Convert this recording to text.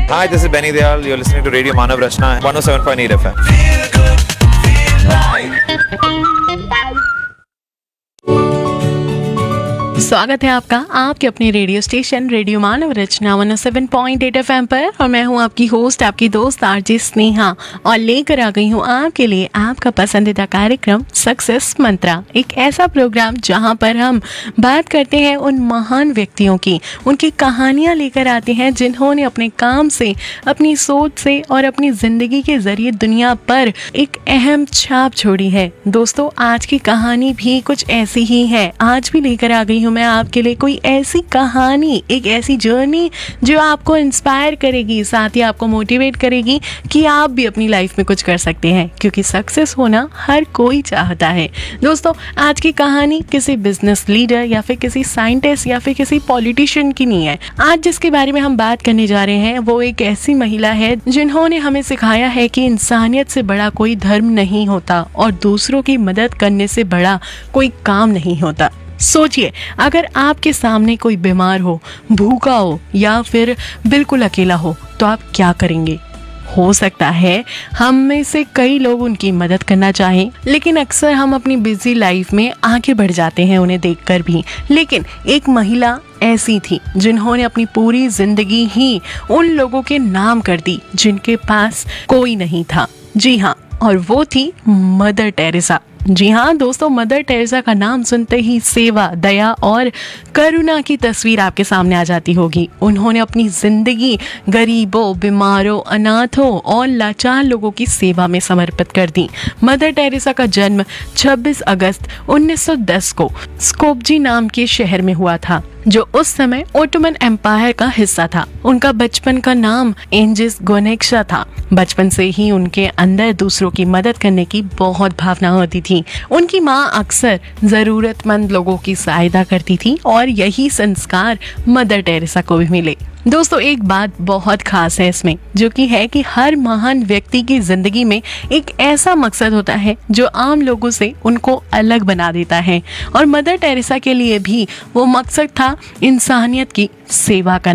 Hi, this is Benny Dayal. You're listening to Radio Manav Rachna 107.8 FM. स्वागत है आपका आपके अपने रेडियो स्टेशन रेडियो मानव रचना 107.8 FM पर, और मैं हूं आपकी होस्ट, आपकी दोस्त आरजे स्नेहा, और लेकर आ गई हूं आपके लिए आपका पसंदीदा कार्यक्रम सक्सेस मंत्रा। एक ऐसा प्रोग्राम जहां पर हम बात करते हैं उन महान व्यक्तियों की, उनकी कहानियां लेकर आते हैं जिन्होंने अपने काम से, अपनी सोच से और अपनी जिंदगी के जरिए दुनिया पर एक अहम छाप छोड़ी है। दोस्तों, आज की कहानी भी कुछ ऐसी ही है। आज भी लेकर आ गई हूँ मैं आपके लिए कोई ऐसी कहानी, एक ऐसी जर्नी जो आपको इंस्पायर करेगी, साथ ही आपको मोटिवेट करेगी कि आप भी अपनी लाइफ में कुछ कर सकते हैं, क्योंकि सक्सेस होना हर कोई चाहता है। दोस्तों, आज की कहानी किसी बिजनेस लीडर या फिर किसी साइंटिस्ट या फिर किसी पॉलिटिशियन की नहीं है। आज जिसके बारे में हम बात करने जा रहे हैं वो एक ऐसी महिला है जिन्होंने हमें सिखाया है कि इंसानियत से बड़ा कोई धर्म नहीं होता और दूसरों की मदद करने से बड़ा कोई काम नहीं होता। सोचिए, अगर आपके सामने कोई बीमार हो, भूखा हो या फिर बिल्कुल अकेला हो तो आप क्या करेंगे? हो सकता है हम में से कई लोग उनकी मदद करना चाहें, लेकिन अक्सर हम अपनी बिजी लाइफ में आगे बढ़ जाते हैं उन्हें देखकर भी। लेकिन एक महिला ऐसी थी जिन्होंने अपनी पूरी जिंदगी ही उन लोगों के नाम कर दी जिनके पास कोई नहीं था। जी हाँ, और वो थी मदर टेरेसा। जी हाँ दोस्तों, मदर टेरेसा का नाम सुनते ही सेवा, दया और करुणा की तस्वीर आपके सामने आ जाती होगी। उन्होंने अपनी जिंदगी गरीबों, बीमारों, अनाथों और लाचार लोगों की सेवा में समर्पित कर दी। मदर टेरेसा का जन्म 26 अगस्त 1910 को स्कोप्जे नाम के शहर में हुआ था, जो उस समय ओटोमन एम्पायर का हिस्सा था। उनका बचपन का नाम एंजिस गोनेक्शा था। बचपन से ही उनके अंदर दूसरों की मदद करने की बहुत भावना होती थी। उनकी माँ अक्सर जरूरतमंद लोगों की सहायता करती थी और यही संस्कार मदर टेरेसा को भी मिले। दोस्तों, एक बात बहुत खास है इसमें, जो कि है कि हर महान व्यक्ति की जिंदगी में एक ऐसा मकसद होता है जो आम लोगों से उनको अलग बना देता है, और मदर टेरेसा के लिए भी वो मकसद था इंसानियत की सेवा करना।